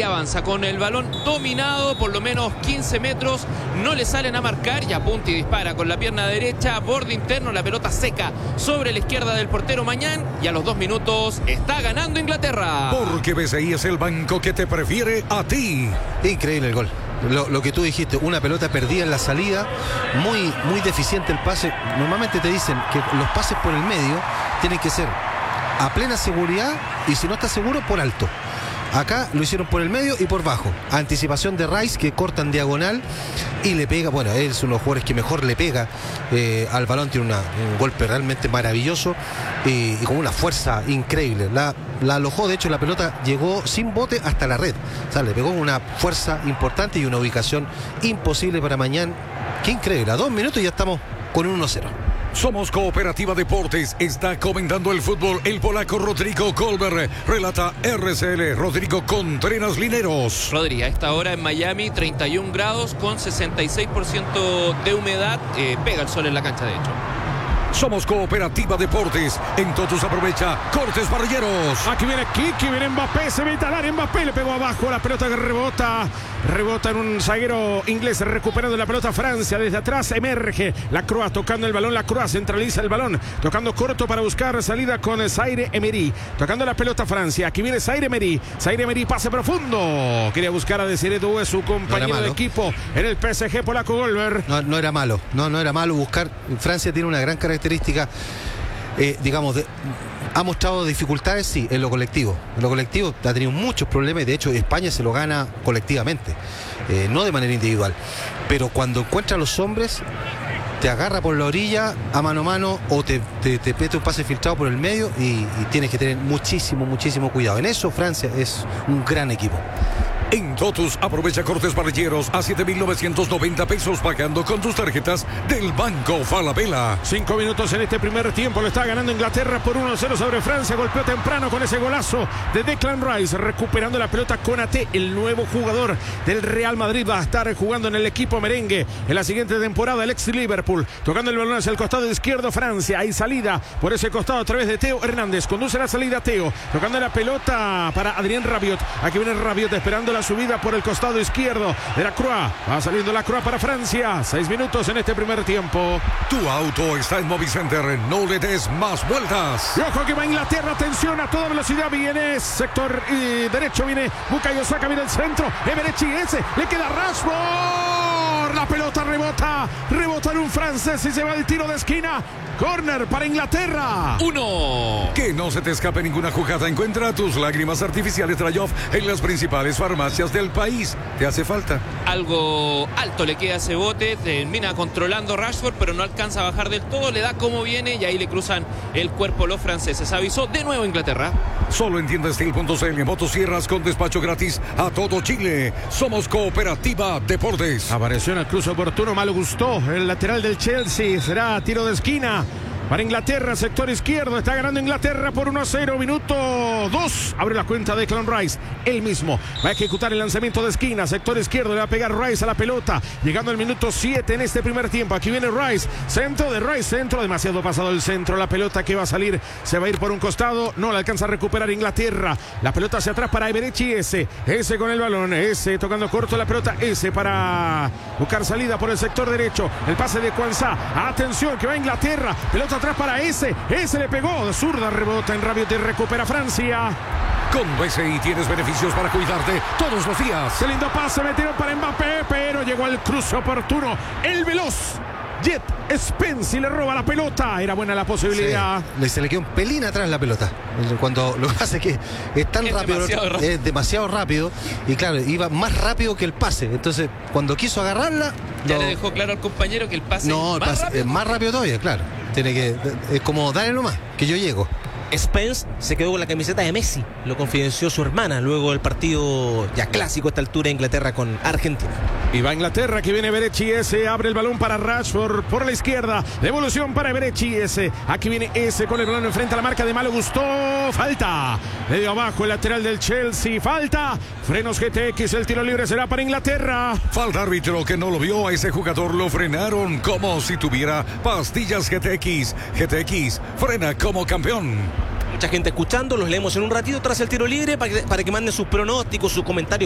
avanza con el balón dominado, por lo menos 15 metros, no le salen a marcar y apunta y dispara con la pierna derecha, borde interno, la pelota seca sobre la izquierda del portero Mañán y a los 2 minutos está ganando Inglaterra. Porque BCI es el banco que te prefiere a ti. Increíble el gol. Lo que tú dijiste, una pelota perdida en la salida, muy deficiente el pase. Normalmente te dicen que los pases por el medio tienen que ser a plena seguridad y si no estás seguro, por alto. Acá lo hicieron por el medio y por bajo. Anticipación de Rice que corta en diagonal y le pega. Bueno, él es uno de los jugadores que mejor le pega al balón. Tiene un golpe realmente maravilloso y con una fuerza increíble. La alojó, de hecho la pelota llegó sin bote hasta la red. O sea, le pegó una fuerza importante y una ubicación imposible para Mañán. Qué increíble, a 2 minutos ya estamos con un 1-0. Somos Cooperativa Deportes. Está comentando el fútbol el polaco Rodrigo Kolber. Relata RCL Rodrigo Contreras Lineros. Rodri, a esta hora en Miami, 31 grados con 66% de humedad. Pega el sol en la cancha, de hecho. Somos Cooperativa Deportes. En Totus aprovecha Cortes Barrilleros. Aquí viene Kiki, viene Mbappé, se mete al área, Mbappé le pegó abajo, la pelota que rebota en un zaguero inglés, recuperando la pelota Francia, desde atrás emerge Lacroix, tocando el balón, Lacroix centraliza el balón, tocando corto para buscar salida con Zaire Emery, tocando la pelota Francia, aquí viene Zaire Emery, pase profundo, quería buscar a Desiré Doué, su compañero de equipo en el PSG polaco Golber. No era malo, no era malo buscar. Francia tiene una gran característica, ha mostrado dificultades, sí, en lo colectivo. En lo colectivo ha tenido muchos problemas y de hecho España se lo gana colectivamente, no de manera individual. Pero cuando encuentra a los hombres, te agarra por la orilla a mano o te mete un pase filtrado por el medio y tienes que tener muchísimo cuidado. En eso Francia es un gran equipo. En Totus aprovecha Cortes Barrilleros a 7.990 pesos pagando con tus tarjetas del Banco Falabella. 5 minutos en este primer tiempo, lo está ganando Inglaterra por 1-0 sobre Francia. Golpeó temprano con ese golazo de Declan Rice, recuperando la pelota Konaté, el nuevo jugador del Real Madrid. Va a estar jugando en el equipo merengue en la siguiente temporada, el ex Liverpool, tocando el balón hacia el costado izquierdo Francia. Hay salida por ese costado a través de Theo Hernández, conduce la salida Theo, tocando la pelota para Adrien Rabiot. Aquí viene Rabiot esperando la subida por el costado izquierdo de Lacroix. Va saliendo Lacroix para Francia. 6 minutos en este primer tiempo. Tu auto está en Movicenter. No le des más vueltas. Y ojo que va Inglaterra. Atención, a toda velocidad viene sector derecho. Viene Bukayo Saka. Viene el centro. Eberechi ese. Le queda Rashford. La pelota rebota en un francés y se va el tiro de esquina. Corner para Inglaterra. 1. Que no se te escape ninguna jugada. Encuentra tus lágrimas artificiales Trayoff en las principales farmacias del país. ¿Te hace falta? Algo alto le queda ese bote. Termina controlando Rashford, pero no alcanza a bajar del todo. Le da como viene y ahí le cruzan el cuerpo los franceses. Avisó de nuevo Inglaterra. Solo en tiendasteel.cl. Motosierras con despacho gratis a todo Chile. Somos Cooperativa Deportes. Apareció en el cruce oportuno Malo Gusto, el lateral del Chelsea. Será tiro de esquina para Inglaterra, sector izquierdo. Está ganando Inglaterra por 1-0, minuto 2. Abre la cuenta de Declan Rice. Él mismo va a ejecutar el lanzamiento de esquina, sector izquierdo. Le va a pegar Rice a la pelota. Llegando al minuto 7 en este primer tiempo. Aquí viene Rice. Centro de Rice. Centro. Demasiado pasado el centro. La pelota que va a salir se va a ir por un costado. No la alcanza a recuperar Inglaterra. La pelota hacia atrás para Eberechi ese. Ese con el balón. Ese tocando corto la pelota. Ese para buscar salida por el sector derecho. El pase de Kwanzaa. Atención que va Inglaterra. Pelota atrás para ese le pegó de zurda, rebota en Rabiot y recupera Francia. Con BCI tienes beneficios para cuidarte todos los días. Qué lindo pase metieron para Mbappé, pero llegó al cruce oportuno el veloz Jet Spence y le roba la pelota. Era buena la posibilidad. Sí, se le quedó un pelín atrás la pelota. Cuando lo que hace es que es tan rápido, es demasiado rápido. Y claro, iba más rápido que el pase. Entonces, cuando quiso agarrarla, ya le dejó claro al compañero que el pase es más rápido todavía, claro. Es como dale nomás, que yo llego. Spence se quedó con la camiseta de Messi, lo confidenció su hermana luego del partido ya clásico a esta altura de Inglaterra con Argentina. Y va Inglaterra, que viene Eberechi ese, abre el balón para Rashford por la izquierda, devolución para Eberechi ese, aquí viene ese con el balón enfrente a la marca de Malo Gusto, falta, medio abajo el lateral del Chelsea, falta, frenos GTX, el tiro libre será para Inglaterra. Falta árbitro que no lo vio, a ese jugador lo frenaron como si tuviera pastillas GTX, frena como campeón. Mucha gente escuchando, los leemos en un ratito tras el tiro libre para que manden sus pronósticos, sus comentarios.